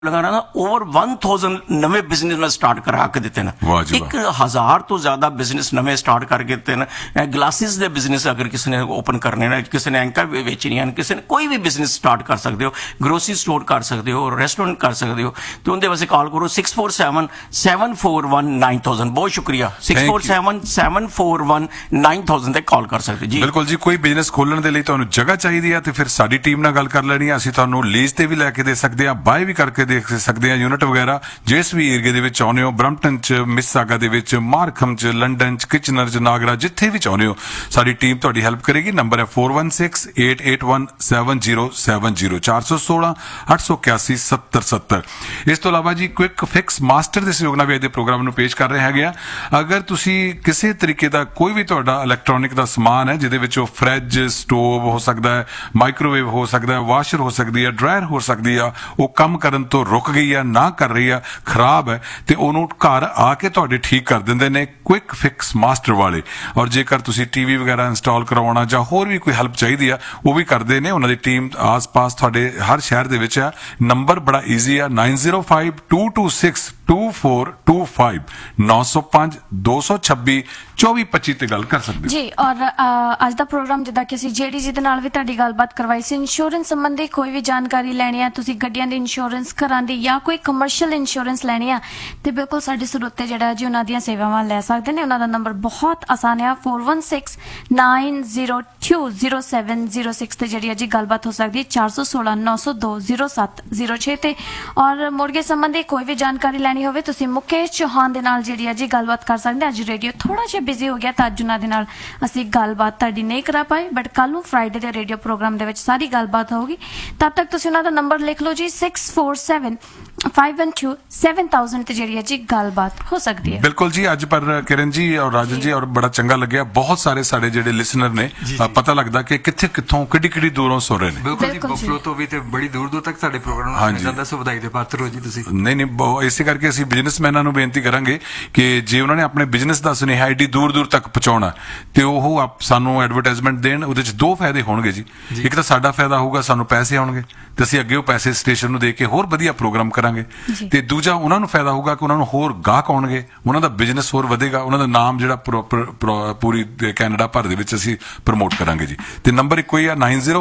लगाना ना ओवर 1000 नवे बिजनेस मैं स्टार्ट करा के दिते ना 1000 तो ज्यादा बिजनेस नवे स्टार्ट करके दिते ना ग्लासेस दे बिजनेस अगर किसी ने ओपन करने ना किसी ने एंकर बेचनी है किसी ने कोई भी बिजनेस स्टार्ट कर सकते हो ग्रोसरी स्टोर कर सकते हो रेस्टोरेंट कर सकते हो तो उनके वास्ते कॉल करो 6477419000 बहुत शुक्रिया 6477419000 ਤੇ ਕਾਲ ਕਰ ਸਕਦੇ ਜੀ ਬਿਲਕੁਲ ਜੀ ਕੋਈ ਬਿਜ਼ਨਸ ਖੋਲਣ ਦੇ ਲਈ ਤੁਹਾਨੂੰ ਜਗ੍ਹਾ ਚਾਹੀਦੀ ਹੈ ਤੇ ਫਿਰ ਸਾਡੀ ਟੀਮ ਨਾਲ ਗੱਲ ਕਰ ਲੈਣੀ ਹੈ ਅਸੀਂ ਤੁਹਾਨੂੰ ਲੀਜ਼ ਤੇ ਵੀ ਲੈ ਕੇ ਦੇ ਸਕਦੇ ਹਾਂ ਬਾਏ ਵੀ ਕਰਕੇ ਦੇਖ ਸਕਦੇ ਹਾਂ ਯੂਨਿਟ ਵਗੈਰਾ ਜਿਸ ਵੀ ਏਰੀਏ ਦੇ ਵਿੱਚ ਚਾਹੁੰਦੇ ਹੋ ਬਰੰਪਟਨ ਚ ਮਿਸਾਗਾ ਦੇ ਵਿੱਚ ਮਾਰਖਮ ਚ ਲੰਡਨ ਚ ਕਿਚਨਰ ਚ ਨਾਗਰਾ ਜਿੱਥੇ ਵੀ ਚਾਹੁੰਦੇ ਹੋ ਸਾਡੀ ਟੀਮ ਤੁਹਾਡੀ ਹੈਲਪ ਕਰੇਗੀ ਨੰਬਰ ਹੈ 4168817070 416-881-7070 ਇਸ ਤੋਂ ਇਲਾਵਾ ਜੀ ਕੁਇਕ ਫਿਕਸ ਮਾਸਟਰ ਦੇ ਸਹਿਯੋਗ ਨਾਲ ਵੀ ਅੱਜ ਦੇ ਪ੍ਰੋਗਰਾਮ ਨੂੰ ਪੇਸ਼ ਕਰ ਰਹੇ ਹੈਗੇ ਆ ਅਗਰ ਤੁਸੀਂ ਕਿਸੇ ਤਰੀਕੇ ਦਾ ਕੋਈ ਵੀ ਤੁਹਾਡਾ ਇਲੈਕਟ੍ਰੋਨਿਕ ਦਾ ਸਮਾਨ ਹੈ ਜਿਹਦੇ ਵਿੱਚ ਫਰਿੱਜ ਸਟੋਵ ਹੋ ਸਕਦਾ ਹੈ ਮਾਈਕ੍ਰੋਵੇਵ ਹੋ ਸਕਦਾ ਹੈ ਵਾਸ਼ਰ ਹੋ ਸਕਦੀ ਹੈ ਡਰਾਇਰ ਹੋ ਸਕਦੀ ਆ ਉਹ ਕੰਮ ਕਰਨ ਤੋਂ ਰੁਕ ਗਈ ਆ ਨਾ ਕਰ ਰਹੀ ਆ ਖਰਾਬ ਹੈ ਤੇ ਉਹਨੂੰ ਘਰ ਆ ਕੇ ਤੁਹਾਡੇ ਠੀਕ ਕਰ ਦਿੰਦੇ ਨੇ ਕੁਇਕ ਫਿਕਸ ਮਾਸਟਰ ਵਾਲੇ ਔਰ ਜੇਕਰ ਤੁਸੀਂ ਟੀਵੀ ਵਗੈਰਾ ਇੰਸਟਾਲ ਕਰਵਾਉਣਾ ਜਾਂ ਹੋਰ ਵੀ ਕੋਈ ਹੈਲਪ ਚਾਹੀਦੀ ਆ ਉਹ ਵੀ ਕਰਦੇ ਨੇ ਉਹਨਾਂ ਦੀ ਟੀਮ ਆਸ-ਪਾਸ ਤੁਹਾਡੇ ਹਰ ਸ਼ਹਿਰ ਦੇ ਵਿੱਚ ਆ ਨੰਬਰ ਬੜਾ ਈਜ਼ੀ ਆ 9052262425 905-226-2425 ਤੇ ਗੱਲ ਕਰ ਸਕਦੇ ਜੀ ਔਰ ਅੱਜ ਦਾ ਪ੍ਰੋਗਰਾਮ ਜਿੱਦਾਂ ਕਿ ਅਸੀਂ ਜਿਹੜੀ ਜਿਹਦੇ ਨਾਲ ਵੀ ਤੁਹਾਡੀ ਗੱਲਬਾਤ ਕਰਵਾਈ ਸੀ ਇੰਸ਼ੋਰੈਂਸ ਸੰਬੰਧੀ ਕੋਈ ਵੀ ਜਾਣਕਾਰੀ ਲੈਣੀ ਆ ਤੁਸੀਂ ਗੱਡੀਆਂ ਦੀ ਇੰਸ਼ੋਰੈਂਸ ਘਰਾਂ ਦੀ ਜਾਂ ਕੋਈ ਕਮਰਸ਼ੀਅਲ ਇੰਸ਼ੋਰੈਂਸ ਲੈਣੀ ਆ ਤੇ ਬਿਲਕੁਲ ਸਾਡੇ ਸਰੋਤੇ ਜਿਹੜਾ ਜੀ ਉਹਨਾਂ ਦੀਆਂ ਸੇਵਾਵਾਂ ਲੈ ਸਕਦੇ ਨੇ ਉਹਨਾਂ ਦਾ ਨੰਬਰ ਬਹੁਤ ਆਸਾਨ ਆ 4169020706 ਤੇ ਜਿਹੜੀ ਜੀ ਗੱਲਬਾਤ ਹੋ ਸਕਦੀ ਹੈ 4169020706 ਤੇ ਔਰ ਮੁਰਗੇ ਸੰਬੰਧੀ ਕੋਈ ਵੀ ਜਾਣਕਾਰੀ ਲੈਣੀ ਹੋਵੇ ਤੁਸੀਂ ਮੁਕੇਸ਼ ਚੌਹਾਨ ਦੇ ਨਾਲ ਜਿਹੜੀ ਜੀ ਗੱਲਬਾਤ ਕਰ ਸਕਦੇ ਅੱਜ ਰੇਡੀਓ ਥੋੜਾ ਜਿਹਾ ਬਿਜ਼ੀ ਹੋ ਗਿਆ ਤਾਂ ਅੱਜ ਉਹਨਾਂ ਦੇ ਨਾਲ ਅਸੀਂ ਗੱਲਬਾਤ ਤੁਹਾਡੀ ਨਹੀਂ ਕਰਾ ਪਾਏ ਬਟ ਕੱਲ ਨੂੰ ਫਰਾਈਡੇ ਦੇ ਰੇਡੀਓ ਪ੍ਰੋਗਰਾਮ ਦੇ ਵਿੱਚ ਸਾਰੀ ਗੱਲਬਾਤ ਹੋਊਗੀ ਤਦ ਤੱਕ ਤੁਸੀਂ ਉਹਨਾਂ ਦਾ ਨੰਬਰ ਲਿਖ ਲਓ ਜੀ 6475127000 ਤੇ ਜਿਹੜੀ ਜੀ ਗੱਲਬਾਤ ਹੋ ਸਕਦੀ ਹੈ ਬਿਲਕੁਲ ਜੀ ਅੱਜ ਪਰ ਕਿਰਨ ਜੀ ਔਰ ਰਾਜਨ ਜੀ ਔਰ ਬੜਾ ਚੰਗਾ ਲੱਗਿਆ ਬਹੁਤ ਸਾਰੇ ਸਾਡੇ ਜਿਹੜੇ ਲਿਸਨਰ ਨੇ ਪਤਾ ਲੱਗਦਾ ਕਿ ਕਿੱਥੇ ਕਿੱਥੋਂ ਕਿੱਡੀ ਦੂਰੋਂ ਸੁਣ ਰਹੇ ਨੇ ਬਿਲਕੁਲ ਜੀ ਬਫਲੋ ਤੋਂ ਵੀ ਤੇ ਬੜੀ ਦੂਰ ਤੱਕ ਸਾਡੇ ਪ੍ਰੋਗਰਾਮ ਨੂੰ ਸੁਣ ਜਾਂਦਾ ਸੋ ਵਧਾਈ ਦੇ ਪਾਤਰ ਹੋ ਜੀ ਤੁਸੀਂ ਨਹੀਂ ਇਸੇ ਕਰਕੇ ਅਸੀਂ ਬਿਜ਼ਨਸਮੈਨਾਂ ਨੂੰ ਬੇਨਤੀ ਕਰਾਂਗੇ ਕਿ ਜੇ ਉਹਨਾਂ ਨੇ ਆਪਣੇ ਬਿਜ਼ਨਸ ਦਾ ਸੁਨੇਹਾ ਏਡੀ ਦੂਰ ਤੱਕ ਪਹੁੰਚਾਉਣਾ ਤੇ ਉਹ ਸਾਨੂੰ ਐਡਵਰਟਾਈਜ਼ਮੈਂਟ ਦੇਣ ਉਹਦੇ ਚ ਦੋ ਫਾਇਦੇ ਹੋਣਗੇ ਜੀ ਇੱਕ ਤਾਂ ਸਾਡਾ ਫਾਇਦਾ ਹੋਊਗਾ ਸਾਨੂੰ ਪੈਸੇ ਆਉਣਗੇ ਤੇ ਅਸੀਂ ਅੱਗੇ ਉਹ ਪੈਸੇ ਸਟੇਸ਼ਨ ਨੂੰ ਦੇ ਕੇ ਹੋਰ ਵਧੀਆ ਪ੍ਰੋਗਰਾਮ ਕਰਾਂਗੇ ਤੇ ਦੂਜਾ ਉਹਨਾਂ ਨੂੰ ਫਾਇਦਾ ਹੋਊਗਾ ਕਿ ਉਹਨਾਂ ਨੂੰ ਹੋਰ ਗਾਹਕ ਆਉਣਗੇ ਉਹਨਾਂ ਦਾ ਬਿਜ਼ਨਸ ਹੋਰ ਵਧੇਗਾ ਉਹਨਾਂ ਦਾ ਨਾਮ ਜਿਹੜਾ ਪੂਰੀ ਕੈਨੇਡਾ ਭਰ ਦੇ ਵਿੱਚ ਅਸੀਂ ਪ੍ਰਮੋਟ ਕਰਾਂਗੇ ਜੀ ਤੇ ਨੰਬਰ ਇੱਕੋ ਹੀ ਆ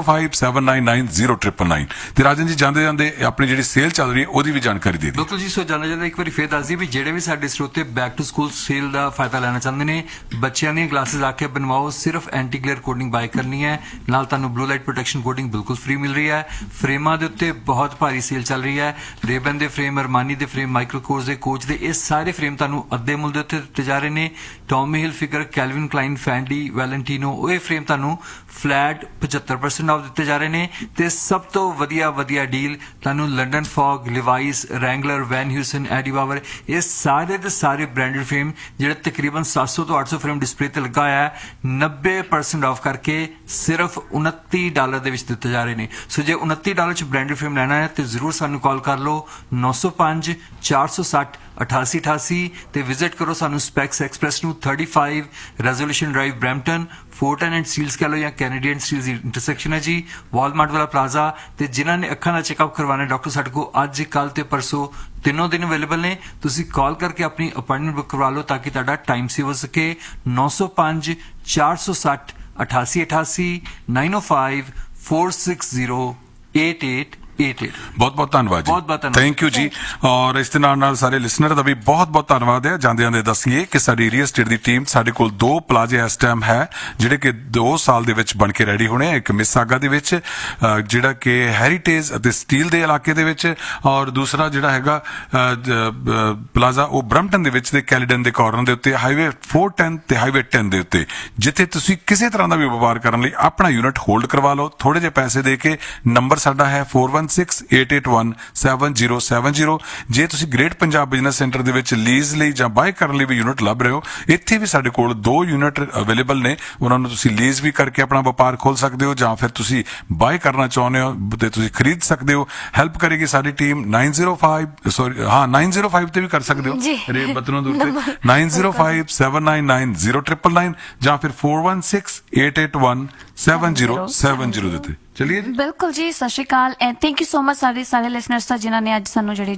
9057990999 ਤੇ ਰਾਜਨ ਜੀ ਜਾਂਦੇ ਆਪਣੀ ਜਿਹੜੀ ਸੇਲ ਚੱਲ ਰਹੀ ਹੈ ਉਹਦੀ ਵੀ ਜਾਣਕਾਰੀ ਦੇ ਦਿਓ ਬਿਲਕੁਲ ਜੀ ਸੋ ਜਾਂਦੇ ਇੱਕ ਵਾਰੀ ਫੇਰ ਦੱਸ ਦਈਏ ਵੀ ਜਿਹੜੇ ਵੀ ਸਾਡੇ ਸਰੋਤੇ ਬੈਕ ਟੂ ਸਕੂਲ ਸੇਲ ਦਾ ਫਾਇਦਾ ਲੈਣਾ ਚਾਹੁੰਦੇ ਨੇ ਬੱਚਿਆਂ ਦੀਆਂ ਗਲਾਸਿਸ ਆ ਕੇ ਬਣਵਾਓ ਸਿਰਫ ਐਂਟੀ ਗਲੇਅਰ ਕੋਟਿੰਗ ਬਾਈ ਕਰਨੀ ਹੈ ਨਾਲ ਤੁਹਾਨੂੰ ਬਲੂ ਲਾਈਟ ਪ੍ਰੋਟੈਕਸ਼ਨ ਕੋਟਿੰਗ ਬਿਲਕੁਲ ਫ੍ਰੀ ਮਿਲ ਰਹੀ ਹੈ ਫਰੇਮਾਂ ਦੇ ਉੱਤੇ ਬਹੁਤ ਭਾਰੀ ਸੇਲ ਚੱਲ ਰਹੀ ਹੈ ਰੇਬਨ ਦੇ ਫਰੇਮ ਅਰਮਾਨੀ ਦੇ ਫਰੇਮ ਮਾਈਕਰੋ ਕੋਰਸ ਦੇ ਕੋਚ ਦੇ ਇਹ ਸਾਰੇ ਫਰੇਮ ਤੁਹਾਨੂੰ ਅੱਧੇ ਮੁੱਲ ਦੇ ਉੱਤੇ ਦਿੱਤੇ ਜਾ ਰਹੇ ਨੇ ਟੌਮੀ ਹਿਲ ਫਿਗਰ ਕੈਲਵਿਨ ਕਲਾਈਨ ਫੈਂਡੀ ਵੈਲੈਂਟੀਨੋ ਉਹ ਫਰੇਮ ਤੁਹਾਨੂੰ ਫਲੈਟ 75% ਆਫ ਦਿੱਤੇ ਜਾ ਰਹੇ ਨੇ ਤੇ ਸਭ ਤੋਂ ਵਧੀਆ ਡੀਲ ਤੁਹਾਨੂੰ ਲੰਡਨ ਫੌਗ ਲਿਵਾਈਸ ਰੈਂਗਲਰ ਵੈਨ ਹਿਊਸਨ ਐਡੀ ਬਾਵਰ ਇਹ ਸਾਰੇ ਦੇ ਸਾਰੇ ਬ੍ਰਾਂਡਡ ਫਰੇਮ ਜਿਹੜੇ ਤਕਰੀਬਨ 700 ਤੋਂ 800 ਫਰੇਮ ਡਿਸਪਲੇ ਤੇ ਲੱਗਾ ਹੋਇਆ ਹੈ 90% ਆਫ ਕਰਕੇ ਸਿਰਫ $29 ਦੇ ਵਿੱਚ ਦਿੱਤੇ ਜਾ ਰਹੇ ਨੇ ਸੋ ਜੇ $29 ਚ ਬ੍ਰਾਂਡਡ ਫਰੇਮ ਲੈਣਾ ਹੈ ਤੇ ਜ਼ਰੂਰ ਸਾਨੂੰ ਕਾਲ ਕਰ ਲਓ 905 460 8888 ਤੇ ਵਿਜ਼ਿਟ ਕਰੋ ਸਾਨੂੰ ਸਪੈਕਸ ਐਕਸਪ੍ਰੈਸ ਨੂੰ 35 resolution drive Brampton ਫੋਰਟਨ and seals ਕਹ ਲਓ ਜਾਂ ਕੈਨੇਡੀਅਨ ਸੀਲਸ ਇੰਟਰਸੈਕਸ਼ਨ ਹੈ ਜੀ ਵਾਲਮਾਰਟ ਵਾਲਾ ਪਲਾਜ਼ਾ ਤੇ ਜਿਨ੍ਹਾਂ ਨੇ ਅੱਖਾਂ ਦਾ ਚੈੱਕਅਪ ਕਰਵਾਉਣਾ ਡਾਕਟਰ ਸਾਡੇ ਕੋਲ ਅੱਜ ਕੱਲ ਤੇ ਪਰਸੋਂ ਤਿੰਨੋਂ ਦਿਨ ਅਵੇਲੇਬਲ ਨੇ ਤੁਸੀਂ ਕਾਲ ਕਰਕੇ ਆਪਣੀ ਅਪਾਇੰਟਮੈਂਟ ਬੁੱਕ ਕਰਵਾ ਲਓ ਤਾਂ ਕਿ ਤੁਹਾਡਾ ਟਾਈਮ ਸੇਵ ਹੋ ਸਕੇ 905 460 8888 905 460 8888 ਬਹੁਤ ਧੰਨਵਾਦ ਜੀ ਥੈਂਕ ਯੂ ਜੀ ਔਰ ਇਸ ਦੇ ਨਾਲ ਸਾਰੇ ਲਿਸਨਰ ਦਾ ਵੀ ਬਹੁਤ ਧੰਨਵਾਦ ਹੈ ਜਾਂਦੇ ਦੱਸੀਏ ਕਿ ਸਾਡੀ ਰੀਅਲ ਸਟੇਟ ਦੀ ਟੀਮ ਸਾਡੇ ਕੋਲ 2 ਪਲਾਜ਼ੇ ਇਸ ਟਾਈਮ ਹੈ ਜਿਹੜੇ ਕਿ 2 ਸਾਲ ਦੇ ਵਿੱਚ ਬਣ ਕੇ ਰੈਡੀ ਹੋਣੇ ਇੱਕ ਮਿਸਾਗਾ ਦੇ ਵਿੱਚ ਜਿਹੜਾ ਕਿ ਹੈਰੀਟੇਜ ਅਤੇ ਸਟੀਲ ਦੇ ਇਲਾਕੇ ਦੇ ਵਿੱਚ ਔਰ ਦੂਸਰਾ ਜਿਹੜਾ ਹੈਗਾ ਪਲਾਜ਼ਾ ਉਹ ਬਰੰਪਟਨ ਦੇ ਵਿੱਚ ਦੇ ਕੈਲੀਡਨ ਦੇ ਕਾਰਨਰ ਦੇ ਉੱਤੇ ਹਾਈਵੇ 410 ਤੇ ਹਾਈਵੇ 10 ਦੇ ਉੱਤੇ ਜਿੱਥੇ ਤੁਸੀਂ ਕਿਸੇ ਤਰ੍ਹਾਂ ਦਾ ਵੀ ਵਪਾਰ ਕਰਨ ਲਈ ਆਪਣਾ ਯੂਨਿਟ ਹੋਲਡ ਕਰਵਾ ਲਓ ਥੋੜੇ ਜਿਹੇ ਪੈਸੇ ਦੇ ਕੇ ਨੰਬਰ ਸਾਡਾ ਹੈ 4168817070 ਜੇ ਤੁਸੀਂ ਗ੍ਰੇਟ ਪੰਜਾਬ ਬਿਜ਼ਨਸ ਸੈਂਟਰ ਦੇ ਵਿੱਚ ਲੀਜ਼ ਲਈ ਜਾਂ ਬਾਏ ਕਰਨ ਲਈ ਵੀ ਯੂਨਿਟ ਲੱਭ ਰਹੇ ਹੋ ਇੱਥੇ ਵੀ ਸਾਡੇ ਕੋਲ 2 ਯੂਨਿਟ ਅਵੇਲੇਬਲ ਨੇ ਉਹਨਾਂ ਨੂੰ ਤੁਸੀਂ ਲੀਜ਼ ਵੀ ਕਰਕੇ ਆਪਣਾ ਵਪਾਰ ਖੋਲ ਸਕਦੇ ਹੋ ਜਾਂ ਫਿਰ ਤੁਸੀਂ ਬਾਏ ਕਰਨਾ ਚਾਹੁੰਦੇ ਹੋ ਤੇ ਤੁਸੀਂ ਖਰੀਦ ਸਕਦੇ ਹੋ ਹੈਲਪ ਕਰੇਗੀ ਸਾਡੀ ਟੀਮ 905 ਤੇ ਵੀ ਕਰ ਸਕਦੇ ਹੋ ਬਤਨੋਂ ਦੂਰ ਤੇ 9057990999 ਜਾਂ ਫਿਰ 416881 7070 ਦੇ ਉੱਤੇ। ਚਲਿਏ ਜੀ। ਬਿਲਕੁਲ ਜੀ, ਸਤਿ ਸ਼੍ਰੀ ਅਕਾਲ and thank you so much ਸਾਰੇ ਲਿਸਨਰਸ ਦਾ ਜਿਨ੍ਹਾਂ ਨੇ ਅੱਜ ਸਾਨੂੰ ਜਿਹੜੀ